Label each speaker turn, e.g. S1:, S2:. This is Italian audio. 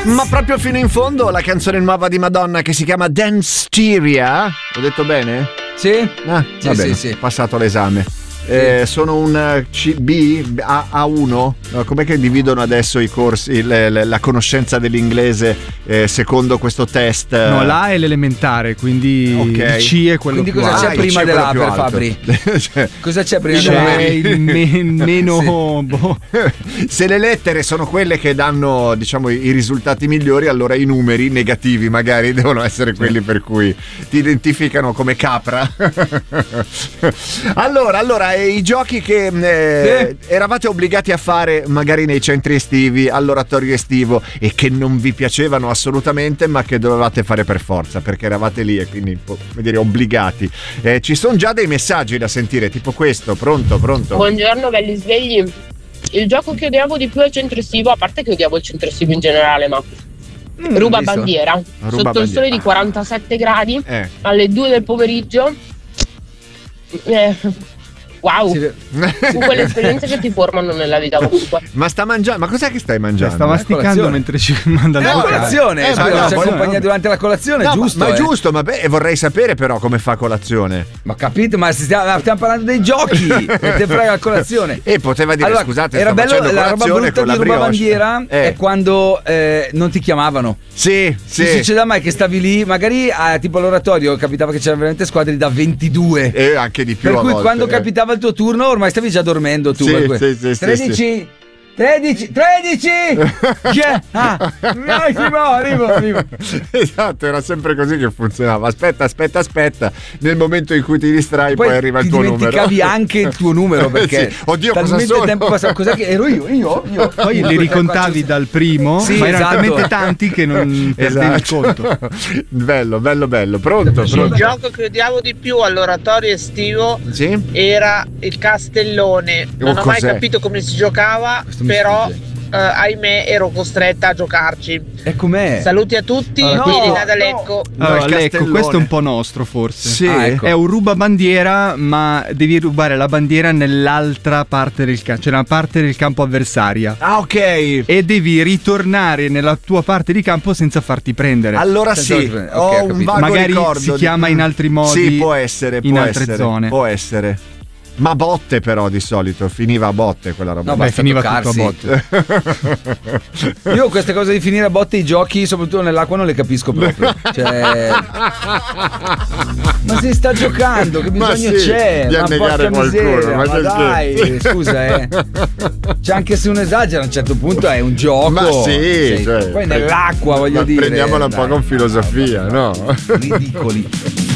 S1: Ma proprio fino in fondo la canzone nuova di Madonna che si chiama Danceteria. Ho detto bene?
S2: Sì?
S1: Sì. Passato l'esame. Sono un A1. Com'è che dividono adesso i corsi, la conoscenza dell'inglese secondo questo test?
S3: No, l'A è l'elementare, quindi il C è quello
S2: quindi
S3: più
S2: cosa
S3: alto.
S2: c'è prima dell'A per Fabri? Cosa c'è prima dell'A?
S3: Meno
S1: Se le lettere sono quelle che danno, diciamo, i risultati migliori, allora i numeri negativi magari devono essere quelli per cui ti identificano come capra. Allora i giochi che eravate obbligati a fare magari nei centri estivi, all'oratorio estivo, e che non vi piacevano assolutamente ma che dovevate fare per forza perché eravate lì e quindi, come dire, obbligati. Ci sono già dei messaggi da sentire, tipo questo. Pronto?
S4: Buongiorno belli svegli. Il gioco che odiavo di più al centro estivo, a parte che odiavo il centro estivo in generale, ma ruba bandiera sotto il sole di 47 gradi alle 2 del pomeriggio. Wow, su quelle esperienze che ti formano nella vita comunque.
S1: Ma sta mangiando? Ma cos'è che stai mangiando?
S3: Sta masticando mentre ci manda
S2: la colazione. Ci accompagna durante la colazione, giusto?
S1: Ma è giusto, ma vorrei sapere però come fa colazione.
S2: Ma capito, ma stiamo parlando dei giochi. Te frega la colazione.
S1: Poteva dire, scusate,
S2: era bello, la roba brutta
S1: con
S2: di ruba bandiera è quando non ti chiamavano.
S1: Sì.
S2: Non succede mai che stavi lì, magari tipo all'oratorio capitava che c'erano veramente squadre da 22
S1: e anche di più.
S2: Per cui quando capitava il tuo turno ormai stavi già dormendo tu.
S1: Sì,
S2: 13 arrivo.
S1: Esatto, era sempre così che funzionava. Aspetta. Nel momento in cui ti distrai poi arriva il tuo numero.
S2: Ti dimenticavi anche il tuo numero perché
S1: oddio,
S2: talmente
S1: cosa
S2: tempo passato. Cos'è che ero io?
S3: Poi li ricontavi dal primo, ma erano talmente tanti che non perdevi il conto.
S1: Bello. Pronto?
S5: Il gioco che odiavo di più all'oratorio estivo era il castellone. Non ho mai capito come si giocava, però ahimè ero costretta a giocarci.
S2: E com'è?
S5: Saluti a tutti, Irina da Lecco.
S3: Lecco, questo è un po' nostro forse.
S1: Sì.
S3: È un rubabandiera, ma devi rubare la bandiera nell'altra parte del campo, cioè nella parte del campo avversaria.
S1: Ok.
S3: E devi ritornare nella tua parte di campo senza farti prendere.
S1: Allora sì, ho un vago
S3: magari
S1: ricordo
S3: si chiama in altri modi.
S1: Sì, può essere,
S3: in altre zone.
S1: Può essere. Ma botte però di solito, finiva a botte quella roba.
S2: No,
S3: finiva tutto a botte.
S2: Io queste cose di finire a botte i giochi, soprattutto nell'acqua, non le capisco proprio. Cioè, ma si sta giocando, che bisogno c'è?
S1: Di annegare qualcuno,
S2: ma dai, scusa, Cioè, anche se uno esagera, a un certo punto è un gioco.
S1: Ma sì,
S2: poi nell'acqua, voglio dire.
S1: Prendiamola un po' con filosofia, no?
S2: Ridicoli.